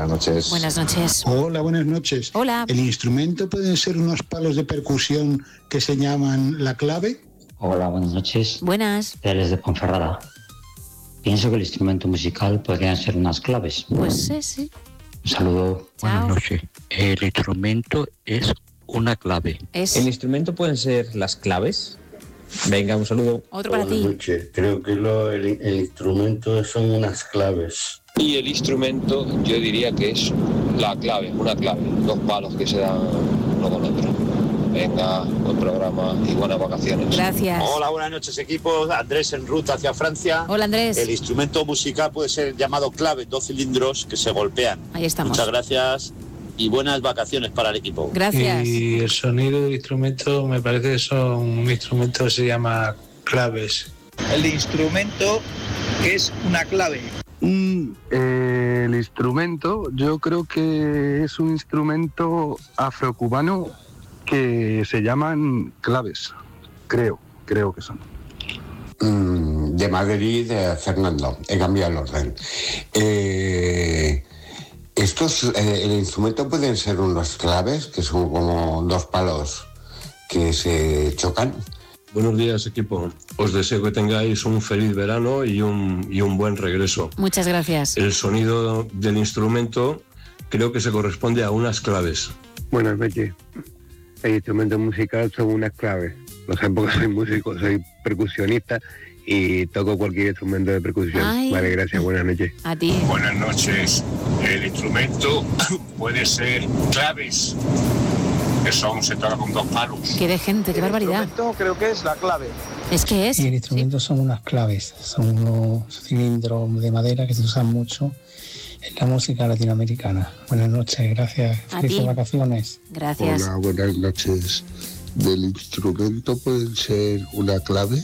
buenas noches. Buenas noches. Hola, buenas noches. Hola. ¿El instrumento pueden ser unos palos de percusión que se llaman la clave? Hola, buenas noches. Buenas. Desde Ponferrada. Pienso que el instrumento musical podrían ser unas claves. Pues sí. Un saludo. Chao. Buenas noches. El instrumento es una clave. ¿El instrumento pueden ser las claves? Venga, un saludo. Otro para ti. Buenas noches. Creo que el instrumento son unas claves. Y el instrumento yo diría que es la clave, una clave, dos palos que se dan uno con otro. Venga, buen programa y buenas vacaciones. Gracias. Hola, buenas noches equipo. Andrés en ruta hacia Francia. Hola, Andrés. El instrumento musical puede ser llamado clave, 2 cilindros que se golpean. Ahí estamos. Muchas gracias y buenas vacaciones para el equipo. Gracias. Y el sonido del instrumento me parece que son un instrumento que se llama claves. El instrumento es una clave. El instrumento, yo creo que es un instrumento afrocubano que se llaman claves. Creo que son. De Madrid, Fernando. He cambiado el orden. El instrumento pueden ser unas claves, que son como dos palos que se chocan. Buenos días, equipo. Os deseo que tengáis un feliz verano y un buen regreso. Muchas gracias. El sonido del instrumento creo que se corresponde a unas claves. Buenas noches. El instrumento musical son unas claves. Lo sé porque soy músico, soy percusionista y toco cualquier instrumento de percusión. Ay. Vale, gracias. Buenas noches. A ti. Buenas noches. El instrumento puede ser claves. Eso se toca con dos palos. Qué de gente, qué barbaridad. Creo que es la clave. Es que es. Y el instrumento son unas claves, son unos cilindros de madera que se usan mucho en la música latinoamericana. Buenas noches, gracias. Felices vacaciones. Gracias. Hola, buenas noches. ¿Del instrumento pueden ser una clave?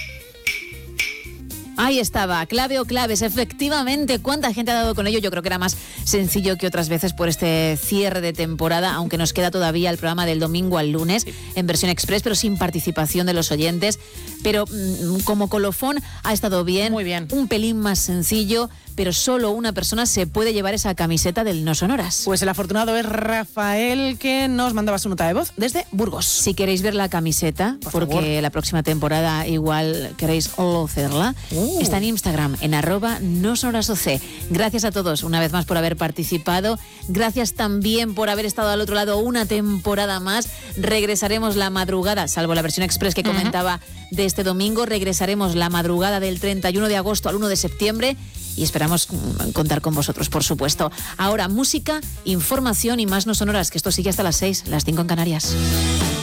Ahí estaba, clave o claves, efectivamente. ¿Cuánta gente ha dado con ello? Yo creo que era más sencillo que otras veces por este cierre de temporada, aunque nos queda todavía el programa del domingo al lunes en versión express, pero sin participación de los oyentes. Pero como colofón ha estado bien. Muy bien. Un pelín más sencillo, pero solo una persona se puede llevar esa camiseta del No Sonoras. Pues el afortunado es Rafael, que nos mandaba su nota de voz desde Burgos. Si queréis ver la camiseta, porque favor. la próxima temporada igual queréis hacerla, está en Instagram, en @nosonorasoc. Gracias a todos una vez más por haber participado. Gracias también por haber estado al otro lado una temporada más. Regresaremos la madrugada, salvo la versión express que comentaba de este domingo, regresaremos la madrugada del 31 de agosto al 1 de septiembre y esperamos contar con vosotros, por supuesto. Ahora, música, información y más No Sonoras, que esto sigue hasta las 6, las 5 en Canarias.